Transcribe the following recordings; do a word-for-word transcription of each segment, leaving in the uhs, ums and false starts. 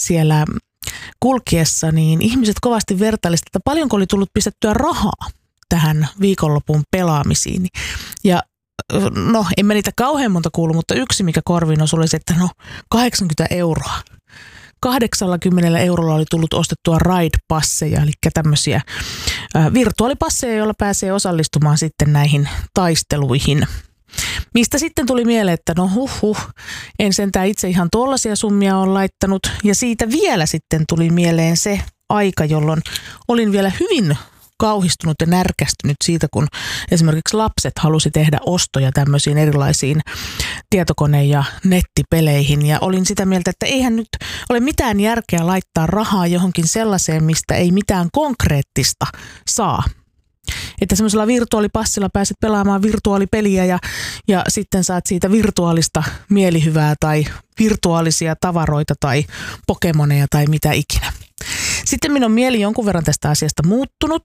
siellä kulkiessa, niin ihmiset kovasti vertailivat, että paljonko oli tullut pistettyä rahaa tähän viikonlopun pelaamisiin. Ja no, en mä niitä kauhean monta kuullut, mutta yksi, mikä korviin osui, oli se, että no kahdeksankymmentä euroa. kahdeksankymmentä eurolla oli tullut ostettua ride-passeja, eli tämmöisiä ä, virtuaalipasseja, joilla pääsee osallistumaan sitten näihin taisteluihin. Mistä sitten tuli mieleen, että no huh huh, en sentään itse ihan tuollaisia summia ole laittanut. Ja siitä vielä sitten tuli mieleen se aika, jolloin olin vielä hyvin kauhistunut ja närkästynyt siitä, kun esimerkiksi lapset halusi tehdä ostoja tämmöisiin erilaisiin tietokone- ja nettipeleihin. Ja olin sitä mieltä, että eihän nyt ole mitään järkeä laittaa rahaa johonkin sellaiseen, mistä ei mitään konkreettista saa. Että semmoisella virtuaalipassilla pääset pelaamaan virtuaalipeliä ja, ja sitten saat siitä virtuaalista mielihyvää tai virtuaalisia tavaroita tai pokemoneja tai mitä ikinä. Sitten minun mieli jonkun verran tästä asiasta muuttunut.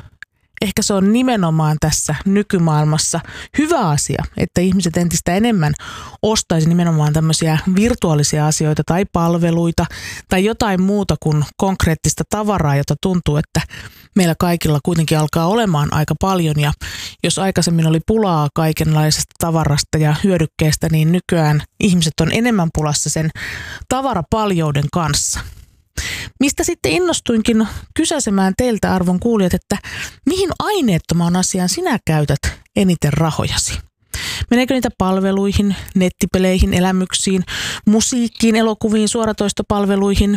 Ehkä se on nimenomaan tässä nykymaailmassa hyvä asia, että ihmiset entistä enemmän ostaisi nimenomaan tämmöisiä virtuaalisia asioita tai palveluita tai jotain muuta kuin konkreettista tavaraa, jota tuntuu, että meillä kaikilla kuitenkin alkaa olemaan aika paljon. Ja jos aikaisemmin oli pulaa kaikenlaisesta tavarasta ja hyödykkeestä, niin nykyään ihmiset on enemmän pulassa sen tavarapaljouden kanssa. Mistä sitten innostuinkin kysäsemään teiltä, arvon kuulijat, että mihin aineettomaan asiaan sinä käytät eniten rahojasi? Meneekö niitä palveluihin, nettipeleihin, elämyksiin, musiikkiin, elokuviin, suoratoistopalveluihin?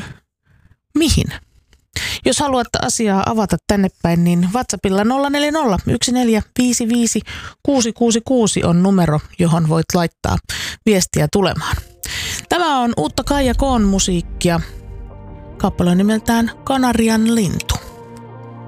Mihin? Jos haluat asiaa avata tänne päin, niin WhatsAppilla nolla neljä nolla yksi neljä viisi viisi kuusi kuusi kuusi on numero, johon voit laittaa viestiä tulemaan. Tämä on uutta Kaija K:n musiikkia. Kappale on nimeltään Kanarian lintu.